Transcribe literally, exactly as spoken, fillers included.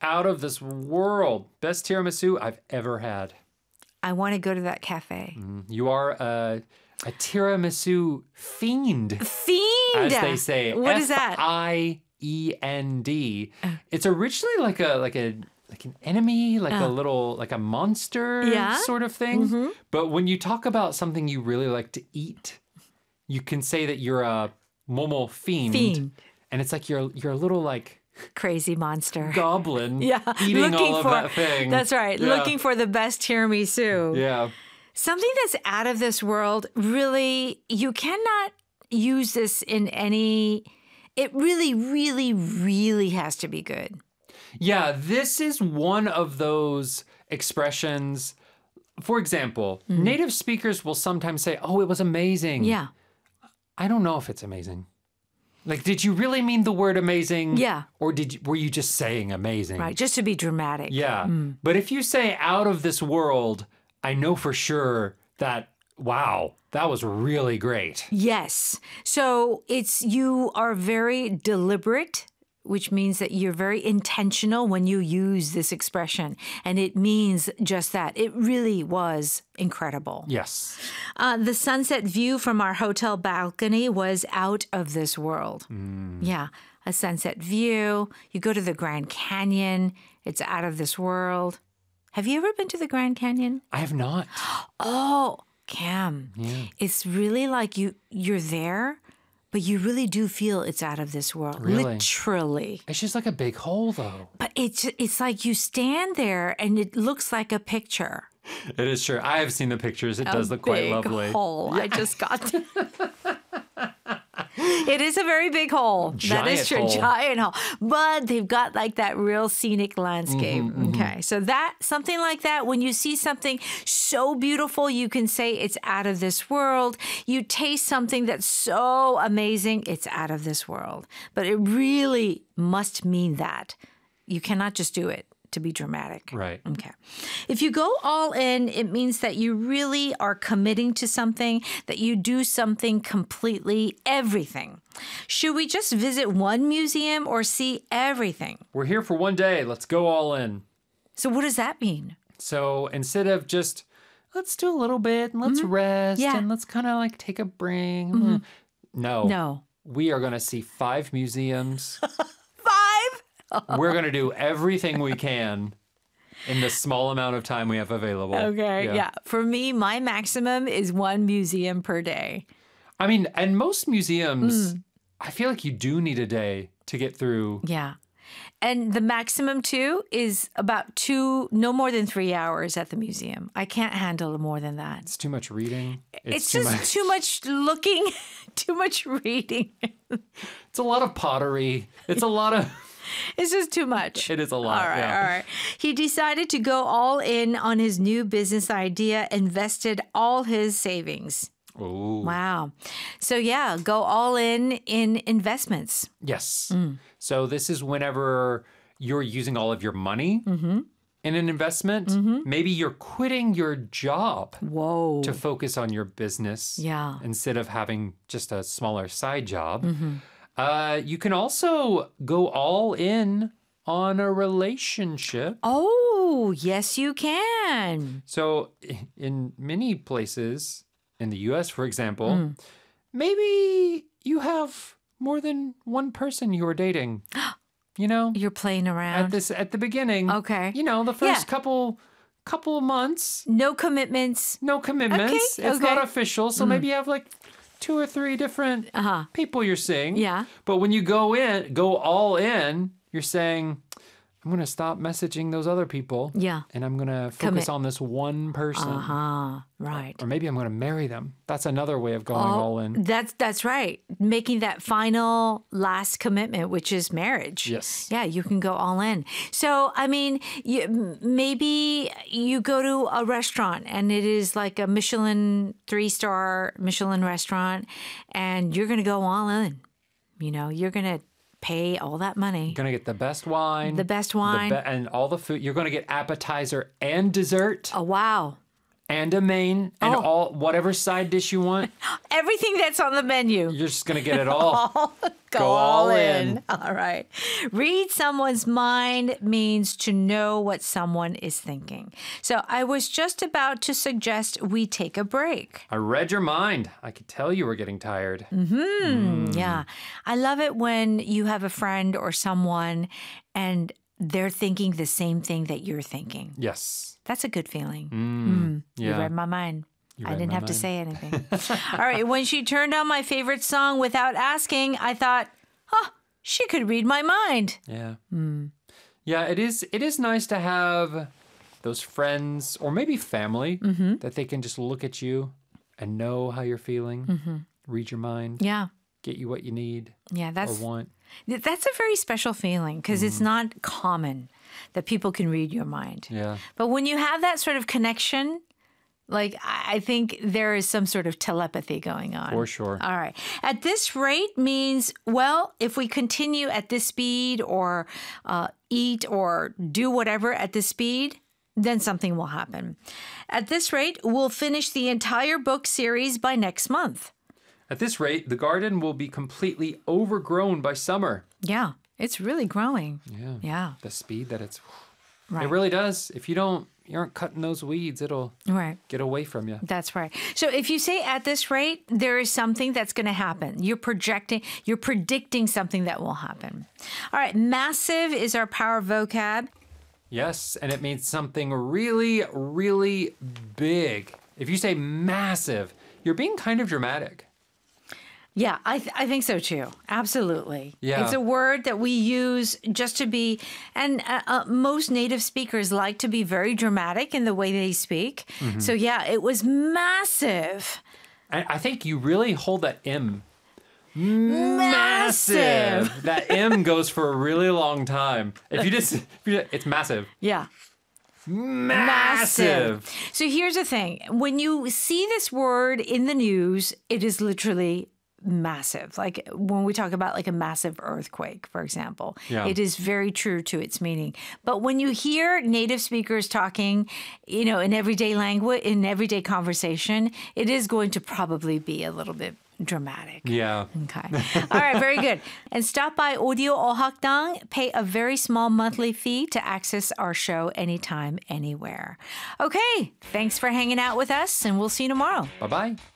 out of this world. Best tiramisu I've ever had. I want to go to that cafe. Mm, you are a, a tiramisu fiend. Fiend! As they say. What is that? F I E N D. It's originally like a like a like an enemy, like Uh. a little like a monster Yeah? sort of thing. Mhm. But when you talk about something you really like to eat, you can say that you're a momo fiend. Fiend. And it's like you're you're a little like Crazy monster. goblin Yeah, eating looking all of for that thing. that's right. Yeah. Looking for the best tiramisu. Yeah. Something that's out of this world. Really, you cannot use this in any. It really, really, really has to be good. Yeah, this is one of those expressions. For example, native speakers will sometimes say, "Oh, it was amazing." Yeah, I don't know if it's amazing. Like, did you really mean the word amazing? Yeah. Or did you, were you just saying amazing? right. Just to be dramatic. Yeah. But if you say out of this world, I know for sure that, wow, that was really great. Yes. So it's you are very deliberate, which means that you're very intentional when you use this expression. And it means just that. It really was incredible. Yes. Uh, the sunset view from our hotel balcony was out of this world. Yeah. A sunset view. You go to the Grand Canyon. It's out of this world. Have you ever been to the Grand Canyon? I have not. Oh, Cam. Yeah. It's really like you you're there, but you really do feel it's out of this world. Really? Literally. It's just like a big hole, though. But it's it's like you stand there and it looks like a picture. It is true. I have seen the pictures. It does A look quite big lovely. hole. I just got to. It is a very big hole. that Giant is true. hole. Giant hole. But they've got like that real scenic landscape. Mm-hmm, Okay. So that something like that, when you see something so beautiful, you can say it's out of this world. You taste something that's so amazing, it's out of this world. But it really must mean that. You cannot just do it to be dramatic. Right. Okay. If you go all in, it means that you really are committing to something, that you do something completely, everything. Should we just visit one museum or see everything? We're here for one day. Let's go all in. So what does that mean? So instead of just, let's do a little bit and let's rest Yeah. and let's kind of like take a break. No. No. We are going to see five museums. Five? We're going to do everything we can in the small amount of time we have available. Okay. Yeah. For me, my maximum is one museum per day. I mean, and most museums, Mm. I feel like you do need a day to get through. Yeah. And the maximum too is about two, no more than three hours at the museum. I can't handle more than that. It's too much reading. It's, too just much. too much looking, too much reading. It's a lot of pottery. It's a lot of. It's just too much. It is a lot. All right, yeah. all right. He decided to go all in on his new business idea, invested all his savings. Ooh. Wow. So, yeah, go all in in investments. Yes. Mm. So this is whenever you're using all of your money Mm-hmm. in an investment. Maybe you're quitting your job Whoa. to focus on your business Yeah. instead of having just a smaller side job. Mm-hmm. Uh, you can also go all in on a relationship. Oh, yes, you can. So i- in many places, in the U S, for example, Mm. maybe you have more than one person you are dating. You know, You're playing at around. this at the beginning. Okay. You know, the first Yeah. couple couple months, No commitments. no commitments. Okay, It's not okay. Mm. official. So maybe you have like two or three different Uh-huh. people you're seeing. Yeah. But when you go in, go all in, you're saying, I'm going to stop messaging those other people. Yeah. And I'm going to focus Commit. on this one person. Uh-huh. Right. Or maybe I'm going to marry them. That's another way of going Oh, all in. That's that's right. Making that final last commitment, which is marriage. Yes. Yeah, you can go all in. So, I mean, you, m- maybe you go to a restaurant and it is like a Michelin three star Michelin restaurant, and you're going to go all in. You know, you're going to pay all that money. You're going to get the best wine. The best the wine. be- and all the food. You're going to get appetizer and dessert. Oh, wow. and a main and Oh. all whatever side dish you want. Everything that's on the menu. You're just gonna get it all. Go, Go all all in. in. All right. Read someone's mind means to know what someone is thinking. So I was just about to suggest we take a break. I read your mind. I could tell you were getting tired. Mm, yeah. I love it when you have a friend or someone and they're thinking the same thing that you're thinking. Yes. That's a good feeling. Mm, You yeah. read my mind. I read didn't my have to mind. say anything. All right. When she turned on my favorite song without asking, I thought, huh, she could read my mind. Yeah. Yeah, it is it is nice to have those friends or maybe family Mm-hmm. that they can just look at you and know how you're feeling, read your mind, Yeah. get you what you need Yeah. or That's want. that's a very special feeling because it's not common that people can read your mind. Yeah. But when you have that sort of connection, like I I think there is some sort of telepathy going on. For sure. All right. At this rate means, well, if we continue at this speed or uh, eat or do whatever at this speed, then something will happen. At this rate, we'll finish the entire book series by next month. At this rate, the garden will be completely overgrown by summer. Yeah, it's really growing. Yeah. Yeah, The speed that it's right. It really does. If you don't you aren't cutting those weeds, it'll Right. get away from you. That's right. So if you say at this rate, there is something that's going to happen. You're projecting, you're predicting something that will happen. All right. Massive is our power vocab. Yes, and it means something really, really big. If you say massive, you're being kind of dramatic. Yeah, I, th- I think so too. Absolutely. Yeah. It's a word that we use just to be, and uh, uh, most native speakers like to be very dramatic in the way they speak. So yeah, it was massive. I, I think you really hold that M. Massive. That M goes for a really long time. If you just, if you just it's massive. Yeah. Massive. So here's the thing. When you see this word in the news, it is literally massive. Like when we talk about like a massive earthquake, for example, Yeah. it is very true to its meaning. But when you hear native speakers talking, you know, in everyday language, in everyday conversation, it is going to probably be a little bit dramatic. Yeah. Okay. All right, very good. And stop by Audio Ohakdang, pay a very small monthly fee to access our show anytime, anywhere. Okay, thanks for hanging out with us, and we'll see you tomorrow. Bye-bye.